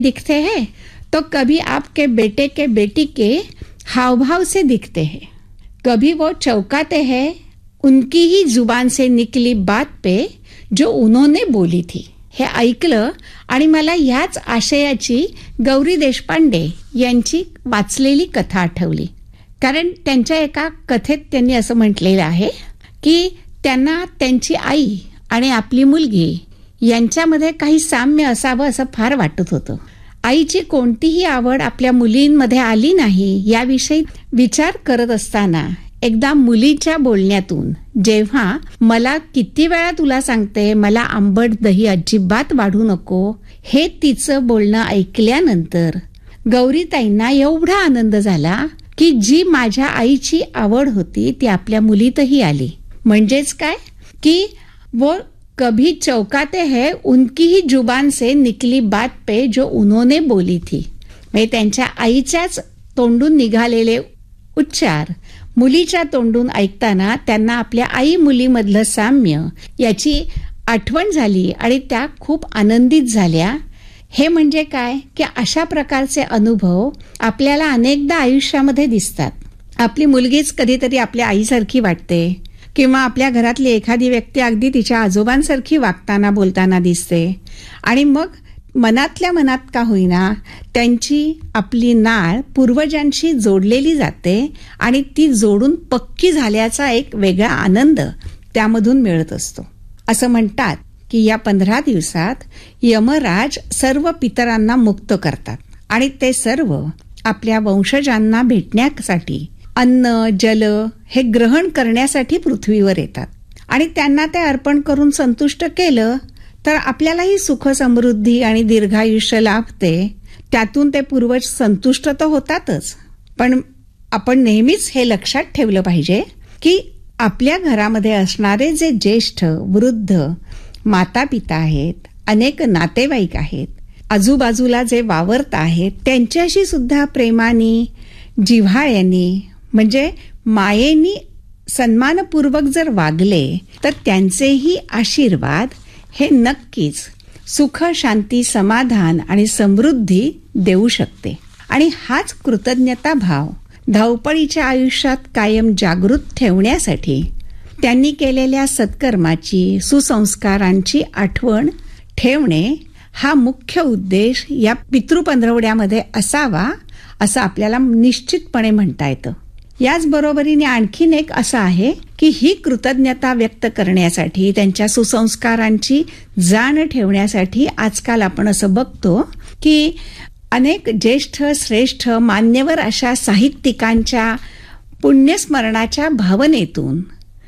दिखते हैं तो कभी आपके बेटे के बेटी के हाव भाव से दिखते हैं, कभी वो चौंकाते हैं उनकी ही जुबान से निकली बात पे जो उन्होंने बोली थी. हे ऐकलं आणि मला ह्याच आशयाची गौरी देशपांडे यांची वाचलेली कथा आठवली. कारण त्यांच्या एका कथेत त्यांनी असं म्हटलेलं आहे की त्यांना त्यांची आई आणि आपली मुलगी यांच्यामध्ये काही साम्य असावं असं फार वाटत होतं. आईची कोणतीही आवड आपल्या मुलींमध्ये आली नाही याविषयी विचार करत असताना एकदा मुलीच्या बोलण्यातून, जेव्हा मला किती वेळा तुला सांगते मला आंबट दही अजिबात वाढू नको, हे तिचं बोलणं ऐकल्यानंतर गौरीताईंना एवढा आनंद झाला की जी माझ्या आईची आवड होती ती आपल्या मुलीतही आली. म्हणजेच काय की वो कभी चौंकाते हैं उनकी ही जुबान से निकली बात पे जो उन्होंने बोली थी. म्हणजे त्यांच्या आईच्याच तोंडून निघालेले उच्चार मुलीच्या तोंडून ऐकताना त्यांना आपल्या आई मुलीमधलं साम्य याची आठवण झाली आणि त्या खूप आनंदित झाल्या. हे म्हणजे काय की अशा प्रकारचे अनुभव आपल्याला अनेकदा आयुष्यामध्ये दिसतात. आपली मुलगीच कधीतरी आपल्या आईसारखी वाटते किंवा आपल्या घरातली एखादी व्यक्ती अगदी तिच्या आजोबांसारखी वागताना बोलताना दिसते आणि मग मनातल्या मनात का होईना त्यांची आपली नाळ पूर्वजांशी जोडलेली जाते आणि ती जोडून पक्की झाल्याचा एक वेगळा आनंद त्यामधून मिळत असतो. असं म्हणतात की या 15 दिवसात यमराज सर्व पितरांना मुक्त करतात आणि ते सर्व आपल्या वंशजांना भेटण्यासाठी अन्न जल हे ग्रहण करण्यासाठी पृथ्वीवर येतात आणि त्यांना ते अर्पण करून संतुष्ट केलं तर आपल्यालाही सुख समृद्धी आणि दीर्घायुष्य लाभते. त्यातून ते पूर्वज संतुष्ट तर होतातच, पण आपण नेहमीच हे लक्षात ठेवलं पाहिजे की आपल्या घरामध्ये असणारे जे ज्येष्ठ वृद्ध माता पिता आहेत, अनेक नातेवाईक आहेत, आजूबाजूला जे वावरत आहेत त्यांच्याशी सुद्धा प्रेमाने जिव्हाळ्याने म्हणजे मायेनी सन्मानपूर्वक जर वागले तर त्यांचेही आशीर्वाद हे नक्कीच सुख शांती समाधान आणि समृद्धी देऊ शकते. आणि हाच कृतज्ञता भाव धावपळीच्या आयुष्यात कायम जागृत ठेवण्यासाठी त्यांनी केलेल्या सत्कर्माची सुसंस्कारांची आठवण ठेवणे हा मुख्य उद्देश या पितृपंधरवड्यामध्ये असावा असं आपल्याला निश्चितपणे म्हणता येतं. याच बरोबरीने आणखीन एक असं आहे की ही कृतज्ञता व्यक्त करण्यासाठी त्यांच्या सुसंस्कारांची जाण ठेवण्यासाठी आजकाल आपण असं बघतो की अनेक ज्येष्ठ श्रेष्ठ मान्यवर अशा साहित्यिकांच्या पुण्यस्मरणाच्या भावनेतून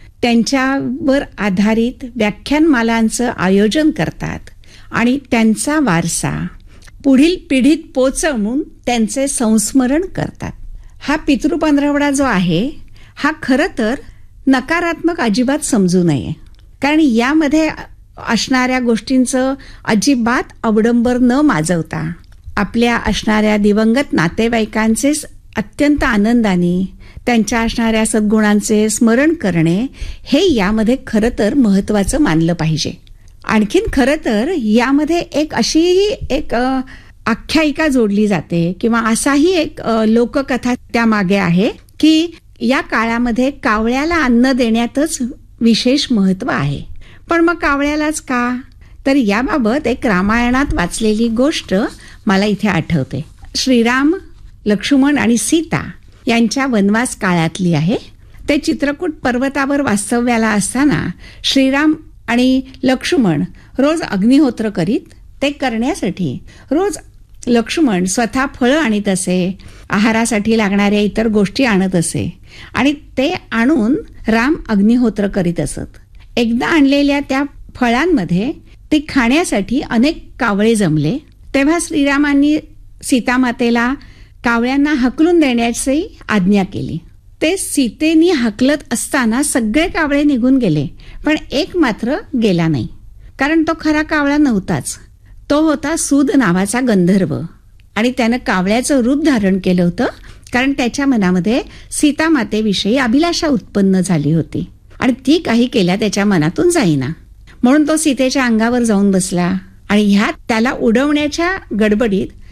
त्यांच्यावर आधारित व्याख्यानमालांचं आयोजन करतात आणि त्यांचा वारसा पुढील पिढीत पोचवून त्यांचे संस्मरण करतात. हा पितृपंधरवडा जो आहे हा खरं तर नकारात्मक अजिबात समजू नये, कारण यामध्ये असणाऱ्या गोष्टींचं अजिबात अवडंबर न माजवता आपल्या असणाऱ्या दिवंगत नातेवाईकांचे अत्यंत आनंदाने त्यांच्या असणाऱ्या सद्गुणांचे स्मरण करणे हे यामध्ये खरं तर महत्वाचं मानलं पाहिजे. आणखीन खरं तर यामध्ये एक अशीही एक आख्यायिका जोडली जाते किंवा असाही एक लोककथा त्यामागे आहे की या काळामध्ये कावळ्याला अन्न देण्यातच विशेष महत्व आहे. पण मग कावळ्यालाच का, तर याबाबत एक रामायणात वाचलेली गोष्ट मला इथे आठवते. श्रीराम लक्ष्मण आणि सीता यांच्या वनवास काळातली आहे. ते चित्रकूट पर्वतावर वास्तव्याला असताना श्रीराम आणि लक्ष्मण रोज अग्निहोत्र करीत. ते करण्यासाठी रोज लक्ष्मण स्वतः फळं आणत असे, आहारासाठी लागणाऱ्या इतर गोष्टी आणत असे आणि ते आणून राम अग्निहोत्र करीत असत. एकदा आणलेल्या त्या फळांमध्ये ते खाण्यासाठी अनेक कावळे जमले. तेव्हा श्रीरामांनी सीतामातेला कावळ्यांना हकलून देण्याची आज्ञा केली. ते सीतेनी हकलत असताना सगळे कावळे निघून गेले, पण एक मात्र गेला नाही, कारण तो खरा कावळा नव्हताच. तो होता सूद नावाचा गंधर्व आणि त्यानं कावळ्याचं रूप धारण केलं होतं, कारण त्याच्या मनामध्ये सीतामातेविषयी अभिलाषा उत्पन्न झाली होती आणि ती काही केल्या त्याच्या मनातून जाईना. म्हणून तो सीतेच्या अंगावर जाऊन बसला आणि ह्यात त्याला उडवण्याच्या गडबडीत